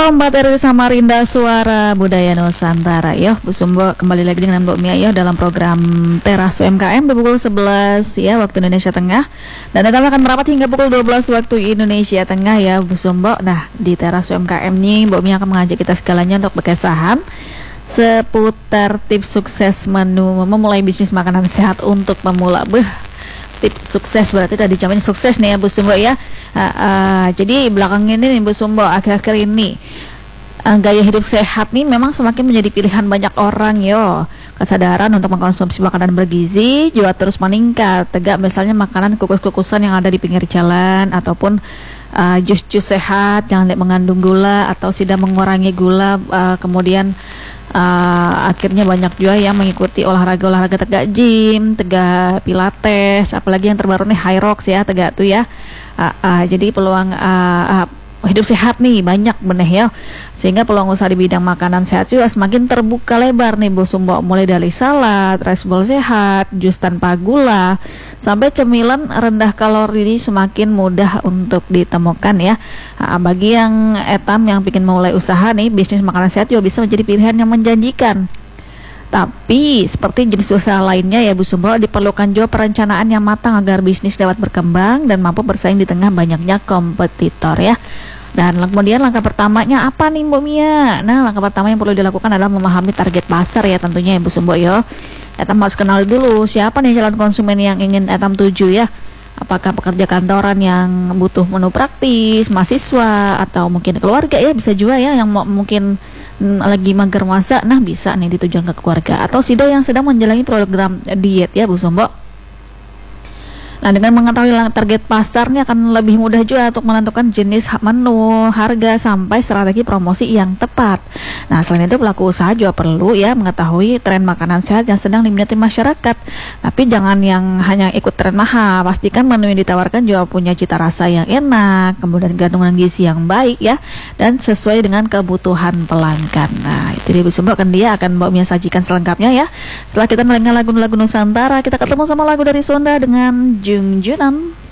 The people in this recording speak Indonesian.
102,4 RRI Samarinda, Suara Budaya Nusantara. Yo, Bu Sumbo kembali lagi dengan Mbok Mia yo dalam program Teras UMKM di pukul 11 ya waktu Indonesia Tengah. Dan kita akan merapat hingga pukul 12 waktu Indonesia Tengah ya Bu Sumbo. Nah, di Teras UMKM nih Mbok Mia akan mengajak kita segalanya untuk berkesahan seputar tips sukses menu memulai bisnis makanan sehat untuk pemula. Tips sukses berarti udah dijamin sukses nih ya Bu Sumbo ya. Jadi belakang ini nih Bu Sumbo, akhir-akhir ini gaya hidup sehat nih memang semakin menjadi pilihan banyak orang yo. Kesadaran untuk mengkonsumsi makanan bergizi juga terus meningkat. Tegak misalnya makanan kukus-kukusan yang ada di pinggir jalan ataupun jus-jus sehat yang mengandung gula atau tidak mengurangi gula, kemudian akhirnya banyak juga yang mengikuti olahraga tegak gym, tegak pilates, apalagi yang terbaru nih high rocks ya, tegak tuh ya. Jadi peluang hidup sehat nih banyak bener ya, sehingga peluang usaha di bidang makanan sehat juga semakin terbuka lebar nih Bu Sumbo, mulai dari salad, rice bowl sehat, jus tanpa gula, sampai cemilan rendah kalori ini semakin mudah untuk ditemukan ya. Bagi yang etam yang bikin mulai usaha nih, bisnis makanan sehat juga bisa menjadi pilihan yang menjanjikan. Tapi seperti jenis usaha lainnya ya Bu Sumbo, diperlukan juga perencanaan yang matang agar bisnis dapat berkembang dan mampu bersaing di tengah banyaknya kompetitor ya. Dan kemudian langkah pertamanya apa nih Mbak Mia? Nah, langkah pertama yang perlu dilakukan adalah memahami target pasar ya tentunya ya Bu Sumbo ya. Etam harus kenal dulu siapa nih calon konsumen yang ingin Etam tuju ya. Apakah pekerja kantoran yang butuh menu praktis, mahasiswa, atau mungkin keluarga ya, bisa juga ya yang mungkin lagi mager masak, nah bisa nih ditujukan ke keluarga, atau SIDA yang sedang menjalani program diet ya Bu Sumbo. Nah, dengan mengetahui target pasarnya akan lebih mudah juga untuk menentukan jenis menu, harga, sampai strategi promosi yang tepat. Nah, selain itu pelaku usaha juga perlu ya mengetahui tren makanan sehat yang sedang diminati masyarakat. Tapi jangan yang hanya ikut tren mahal, pastikan menu yang ditawarkan juga punya cita rasa yang enak, kemudian kandungan gizi yang baik ya, dan sesuai dengan kebutuhan pelanggan. Nah, itu dia Bu Sumbo, dia akan Mbak Mia sajikan selengkapnya ya. Setelah kita mendengar lagu-lagu Nusantara, kita ketemu sama lagu dari Sonda dengan Jungjunan.